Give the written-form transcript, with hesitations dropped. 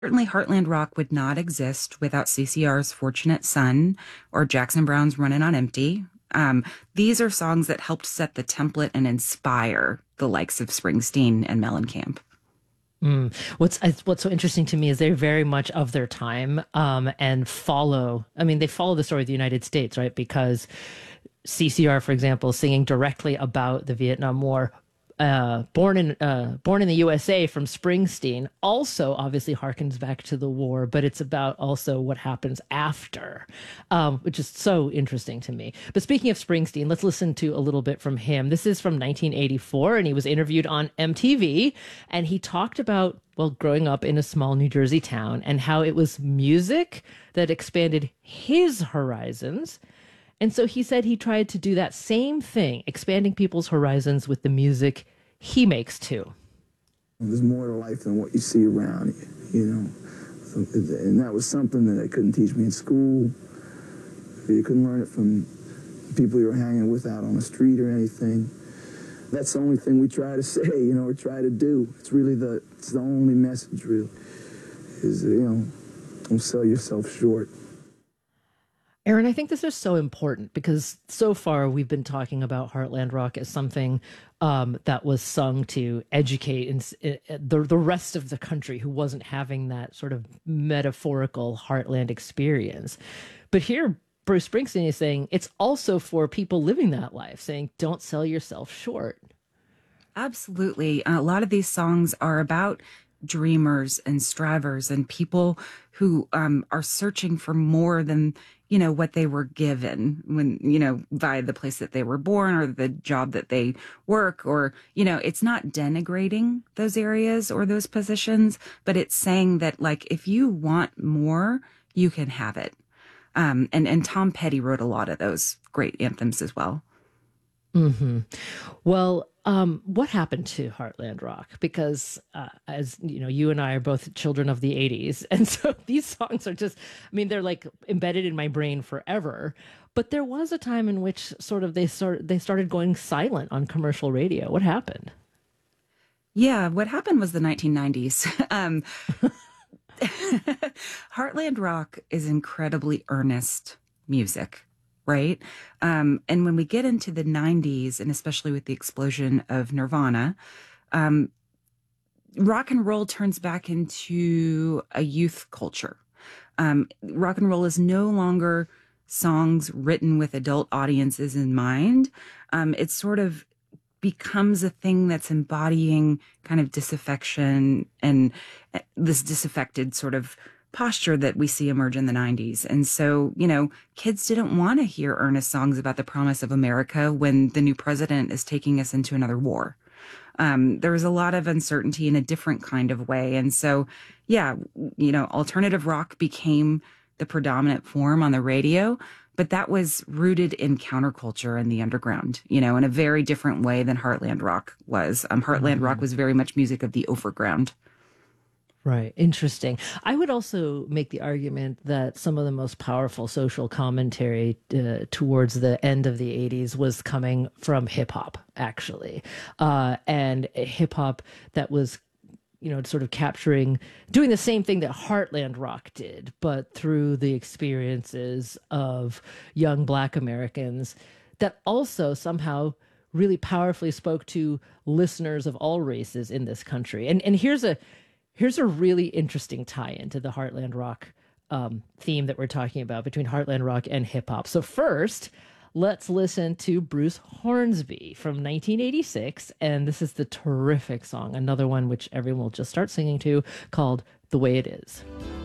Certainly, Heartland Rock would not exist without CCR's Fortunate Son or Jackson Brown's Runnin' on Empty. These are songs that helped set the template and inspire the likes of Springsteen and Mellencamp. Mm. What's so interesting to me is they're very much of their time, and follow. I mean, they follow the story of the United States, right? Because CCR, for example, singing directly about the Vietnam War, born in the USA from Springsteen, also obviously harkens back to the war, but it's about also what happens after, which is so interesting to me. But speaking of Springsteen, let's listen to a little bit from him. This is from 1984, and he was interviewed on MTV, and he talked about, well, growing up in a small New Jersey town and how it was music that expanded his horizons. And so he said he tried to do that same thing, expanding people's horizons with the music he makes too. There's more to life than what you see around you, you know. And that was something that they couldn't teach me in school. You couldn't learn it from people you were hanging with out on the street or anything. That's the only thing we try to say, you know, or try to do. It's the only message, really, is, you know, don't sell yourself short. Aaron, I think this is so important because so far we've been talking about Heartland Rock as something that was sung to educate the rest of the country who wasn't having that sort of metaphorical Heartland experience. But here, Bruce Springsteen is saying it's also for people living that life, saying don't sell yourself short. Absolutely. A lot of these songs are about dreamers and strivers and people who are searching for more than, you know, what they were given when, you know, by the place that they were born or the job that they work, or, you know, it's not denigrating those areas or those positions, but it's saying that, like, if you want more, you can have it. And Tom Petty wrote a lot of those great anthems as well. Mm-hmm. Well, what happened to Heartland Rock? Because, as you know, you and I are both children of the 80s. And so these songs are just, I mean, they're like embedded in my brain forever. But there was a time in which sort of they started going silent on commercial radio. What happened? Yeah, what happened was the 1990s. Heartland Rock is incredibly earnest music, right? And when we get into the 90s, and especially with the explosion of Nirvana, rock and roll turns back into a youth culture. Rock and roll is no longer songs written with adult audiences in mind. It sort of becomes a thing that's embodying kind of disaffection and this disaffected sort of posture that we see emerge in the 90s. And so, you know, kids didn't want to hear earnest songs about the promise of America when the new president is taking us into another war. There was a lot of uncertainty in a different kind of way. And so, yeah, you know, alternative rock became the predominant form on the radio, but that was rooted in counterculture and the underground, you know, in a very different way than Heartland Rock was. Heartland Rock was very much music of the overground. Right. Interesting. I would also make the argument that some of the most powerful social commentary towards the end of the 80s was coming from hip hop, actually. And hip hop that was, you know, sort of doing the same thing that Heartland Rock did, but through the experiences of young Black Americans that also somehow really powerfully spoke to listeners of all races in this country. And here's a really interesting tie-in to the Heartland Rock theme that we're talking about between Heartland Rock and hip hop. So first, let's listen to Bruce Hornsby from 1986. And this is the terrific song, another one which everyone will just start singing to, called The Way It Is.